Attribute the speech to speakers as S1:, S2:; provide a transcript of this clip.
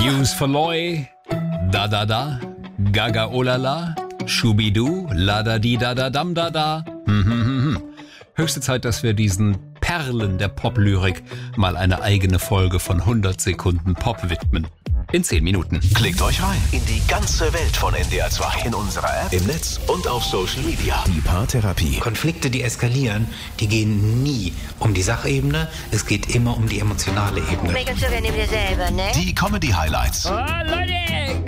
S1: News for Loy, da da da, gaga olala, schubidu, la da di da da dam da da. Höchste Zeit, dass wir diesen Perlen der Pop-Lyrik mal eine eigene Folge von 100 Sekunden Pop widmen. In 10 Minuten.
S2: Klickt euch rein in die ganze Welt von NDR 2. In unserer App, im Netz und auf Social Media. Die Paartherapie.
S3: Konflikte, die eskalieren, die gehen nie um die Sachebene. Es geht immer um die emotionale Ebene.
S4: Megan, so wir nehmen dir selber, ne?
S2: Die Comedy-Highlights.
S4: Oh, Leute!